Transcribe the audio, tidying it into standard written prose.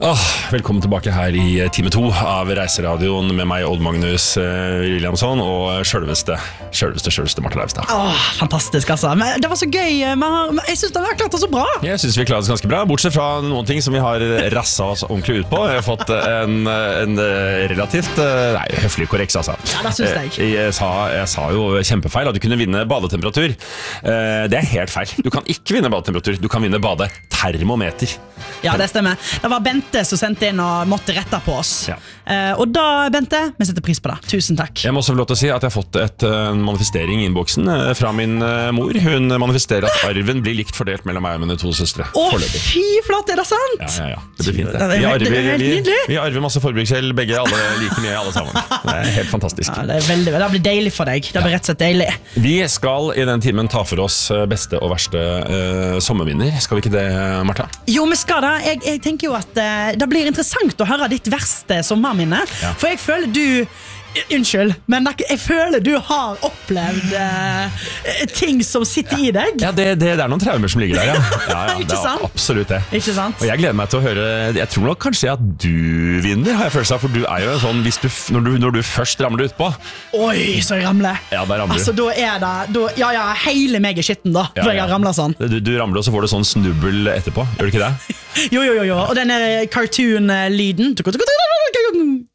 Velkommen tilbake her i time 2 av Reiseradioen med meg, Odd Magnus Williamson, og selveste Martha Leivstad. Fantastisk, altså. Men det var så gøy. Jeg synes det har klart det så bra. Jeg synes vi klarer oss ganske bra, bortsett fra noen ting som vi har rasset oss ordentlig ut på. Jeg har fått en relativt høflig korreks, altså. Ja, det synes jeg. Jeg sa jo kjempefeil at du kunne vinne badetemperatur. Det er helt feil. Du kan ikke vinne badetemperatur, du kan vinne badetermometer. Ja, det stemmer. Det var Bente som sendte inn og måtte rette på oss. Ja. Og da, Bente, vi setter pris på det. Tusen takk. Jeg må også få lov til å si at jeg har fått en manifestering i innboksen fra min mor. Hun manifesterer at arven blir likt fordelt mellom meg og mine 2 søstre. Fy flott, er det sant? Ja. Det blir fint, det. Vi arver masse forbruksgjeld, begge alle like mye, alle sammen. Det er helt fantastisk. Ja, det blir deilig for deg. Det blir rett og slett deilig. Vi skal i den timen ta for oss beste og verste sommerminner. Skal vi ikke det, Martha? Jo, vi skal det. Jeg tenker jo at det blir interessant å høre ditt verste sommerminne. Ja. For jeg føler du... Unnskyld, men jeg føler du har opplevd ting som sitter i deg. Ja, det er noen traumer som ligger der, ja. Ikke sant? Absolutt det. Ikke sant? Og jeg gleder meg til å høre. Jeg tror nok kanskje at du vinner, har jeg følelse av. For du er jo sånn, når du først ramler ut på. Oi, så jeg ramler. Ja, der ramler du. Altså, da er det hele meg er skitten da, for jeg har ramlet sånn. Du ramler, og så får du sånn snubbel etterpå. Gjør du ikke det? Jo. Og den der cartoon-lyden